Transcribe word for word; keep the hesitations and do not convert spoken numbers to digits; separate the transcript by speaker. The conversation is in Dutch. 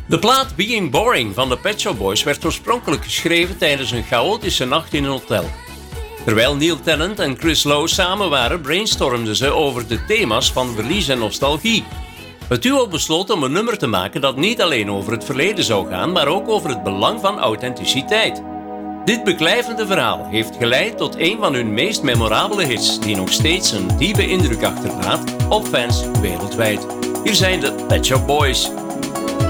Speaker 1: De plaat Being Boring van de Pet Shop Boys werd oorspronkelijk geschreven tijdens een chaotische nacht in een hotel. Terwijl Neil Tennant en Chris Lowe samen waren, brainstormden ze over de thema's van verlies en nostalgie. Het duo besloot om een nummer te maken dat niet alleen over het verleden zou gaan, maar ook over het belang van authenticiteit. Dit beklijvende verhaal heeft geleid tot een van hun meest memorabele hits, die nog steeds een diepe indruk achterlaat op fans wereldwijd. Hier zijn de Pet Shop Boys.